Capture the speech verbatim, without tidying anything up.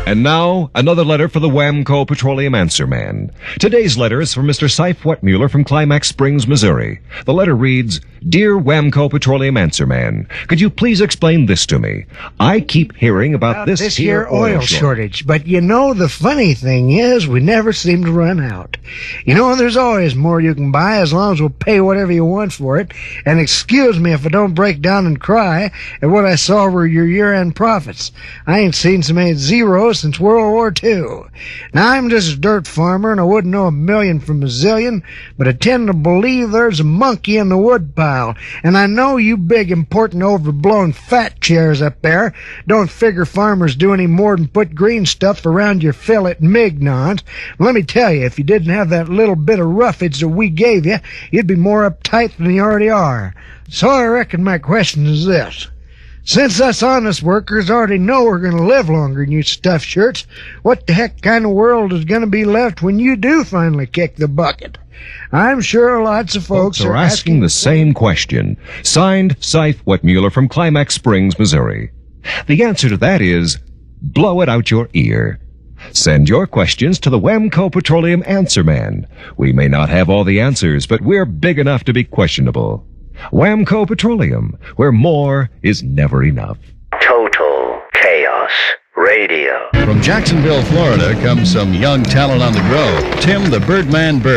And now, another letter for the Wamco Petroleum Answer Man. Today's letter is from Mister Seif Wetmuller from Climax Springs, Missouri. The letter reads, Dear Wamco Petroleum Answer Man, could you please explain this to me? I keep hearing about, about this, this here oil, oil shortage. shortage. But you know, the funny thing is, we never seem to run out. You know, there's always more you can buy as long as we'll pay whatever you want for it. And excuse me if I don't break down and cry at what I saw were your year-end profits. I ain't seen so many zeros since World War Two. Now, I'm just a dirt farmer, and I wouldn't know a million from a zillion, but I tend to believe there's a monkey in the woodpile. And I know you big, important, overblown fat chairs up there don't figure farmers do any more than put green stuff around your fillet mignons. Let me tell you, if you didn't have that little bit of roughage that we gave you, you'd be more uptight than you already are. So I reckon my question is this. Since us honest workers already know we're going to live longer than you stuffed shirts, what the heck kind of world is going to be left when you do finally kick the bucket? I'm sure lots of folks, folks are, are asking, asking the same question. Signed, Seif Wetmuller from Climax Springs, Missouri. The answer to that is, blow it out your ear. Send your questions to the Wamco Petroleum Answer Man. We may not have all the answers, but we're big enough to be questionable. Wamco Petroleum, where more is never enough. Total Chaos Radio. From Jacksonville, Florida, comes some young talent on the grow. Tim the Birdman Bird.